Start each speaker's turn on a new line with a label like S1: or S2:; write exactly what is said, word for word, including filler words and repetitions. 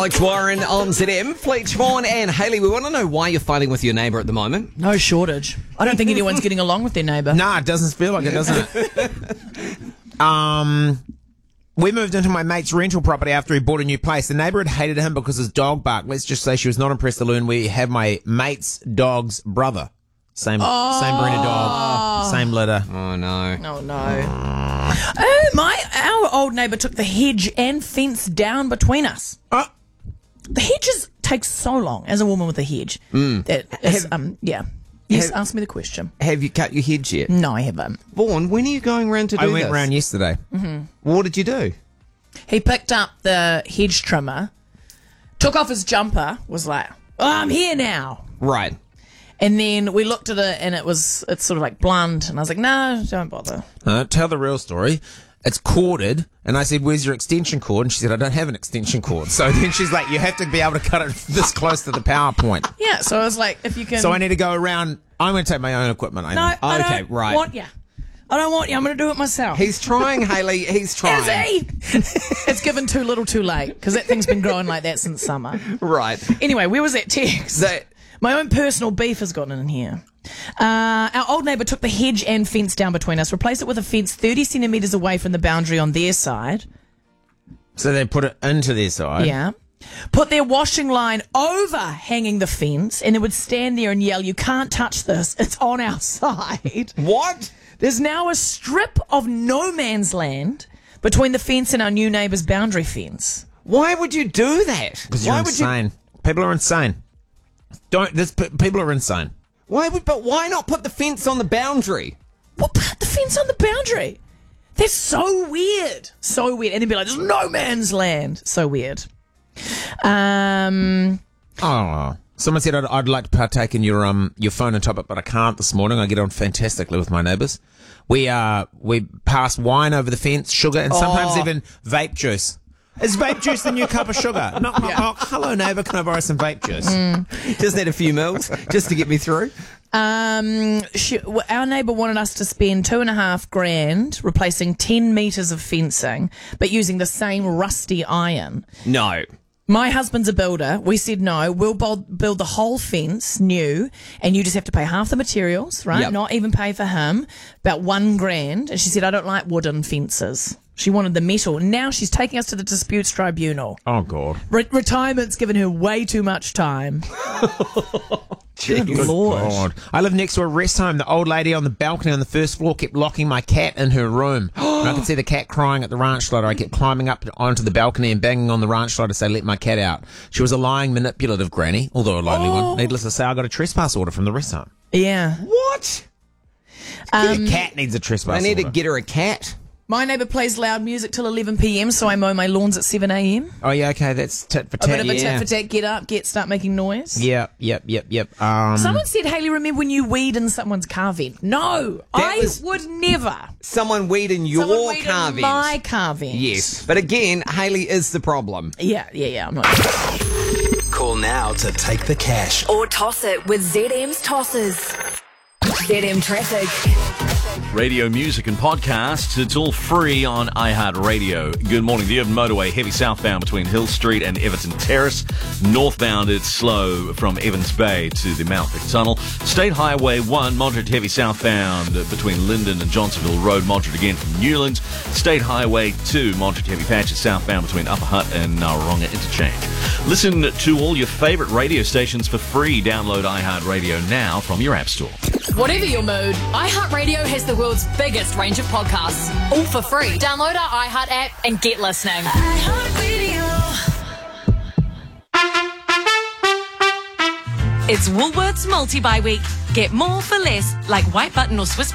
S1: Alex Warren on Z M. Fleet Siobhan and Hayley, we want to know why you're fighting with your neighbour at the moment.
S2: No shortage. I don't think anyone's getting along with their neighbour.
S3: No, it doesn't feel like it, doesn't it? um, we moved into my mate's rental property after he bought a new place. The neighbour had hated him because his dog barked. Let's just say she was not impressed to learn we have my mate's dog's brother. Same,
S2: Oh.
S3: same breed of dog, same litter.
S1: Oh, no.
S2: Oh, no. Oh, my, our old neighbour took the hedge and fence down between us.
S3: Oh.
S2: The hedges take so long as a woman with a hedge. Mm. That is,
S1: Have-
S2: um, yeah. Yes,
S1: have-
S2: ask me the question.
S1: Have you cut your hedge yet?
S2: No, I haven't.
S1: Vaughan, when are you going round to do
S3: I
S1: this?
S3: went round yesterday.
S1: What did you do?
S2: He picked up the hedge trimmer, took off his jumper, was like, oh, I'm here now.
S1: Right.
S2: And then we looked at it and it was, it's sort of like blunt. And I was like, no, don't bother.
S3: Uh, tell the real story. It's corded, and I said, where's your extension cord? And she said, I don't have an extension cord. So then she's like, you have to be able to cut it this close to the power point.
S2: Yeah, so I was like, if you can.
S3: So I need to go around. I'm going to take my own equipment. I
S2: No,
S3: know.
S2: I
S1: Okay,
S2: don't
S1: right.
S2: want you. I don't want you. I'm going to do it myself.
S1: He's trying, Hayley. He's trying.
S2: Is he? It's given too little too late because that thing's been growing like that since summer.
S1: Right.
S2: Anyway, where was that text?
S1: That-
S2: My own personal beef has gotten in here. Uh, our old neighbour took the hedge and fence down between us, replaced it with a fence thirty centimetres away from the boundary on their side.
S3: So they put it into their side.
S2: Yeah. Put their washing line overhanging the fence, and it would stand there and yell, you can't touch this. It's on our side.
S1: What?
S2: There's now a strip of no man's land between the fence and our new neighbour's boundary fence.
S1: Why would you do that?
S3: Because you're
S1: Why would
S3: insane. People are insane. Don't. This, p- people are insane.
S1: you? Why would? But why not put the fence on the boundary?
S2: What, put the fence on the boundary? That's so weird. So weird. And they'd be like, there's no man's land. So weird. Um,
S3: Oh. Someone said I'd, I'd like to partake in your um your phone and top up, but I can't this morning. I get on fantastically with my neighbours. We uh we pass wine over the fence, sugar, and sometimes
S2: Oh.
S3: even vape juice. Is vape juice the new cup of sugar? No, oh, hello neighbour, can I borrow some vape juice?
S1: Just need a few mils just to get me through.
S2: um, she, w- our neighbour wanted us to spend two and a half grand replacing ten metres of fencing, but using the same rusty iron.
S1: No.
S2: My husband's a builder. We said no. We'll build, build the whole fence new, and you just have to pay half the materials, right?
S1: Yep.
S2: Not even pay for him. About one grand. And she said, I don't like wooden fences. She wanted the metal. Now she's taking us to the disputes tribunal.
S3: Oh god.
S2: Re- retirement's given her way too much time. Good Lord.
S3: God. I live next to a rest home. The old lady on the balcony on the first floor kept locking my cat in her room. And I could see the cat crying at the ranch ladder. I kept climbing up onto the balcony and banging on the ranch ladder to say, let my cat out. She was a lying, manipulative granny, although a lonely
S2: Oh.
S3: one. Needless to say, I got a trespass order from the rest home.
S2: Yeah.
S1: What?
S2: Um,
S3: a cat needs a trespass
S1: I need
S3: order.
S1: to get her a cat.
S2: my neighbour plays loud music till eleven p.m, so I mow my lawns at seven a.m.
S3: Oh, yeah, okay, that's tit for
S2: A bit
S3: tat.
S2: of a
S3: Yeah.
S2: tit for tat, get up, get, start making noise.
S3: Yep, yep, yep, yep. Um,
S2: Someone said, Hayley, remember when you weed in someone's car vent? No, I
S1: was-
S2: would never.
S1: Someone weed in your
S2: Someone weed
S1: car
S2: in
S1: vent.
S2: my car vent.
S1: Yes. But again, Hayley is the problem.
S2: Yeah, yeah, yeah. I'm not.
S4: Call now to take the cash.
S5: Or toss it with Z M's Tossers. Z M Traffic.
S6: Radio music and podcasts, it's all free on iHeartRadio. Good morning. The urban motorway heavy southbound between Hill Street and Everton Terrace. Northbound it's slow from Evans Bay to the Mount Vic Tunnel. State Highway one moderate heavy southbound between Linden and Johnsonville Road, moderate again from Newlands. State Highway two moderate heavy patches southbound between Upper Hutt and Naronga Interchange. Listen to all your favourite radio stations for free. Download iHeartRadio now from your app store.
S5: Whatever your mood, iHeartRadio has the world's biggest range of podcasts, all for free. Download our iHeart app and get listening.
S7: It's Woolworths Multi-Buy Week. Get more for less, like white button or Swiss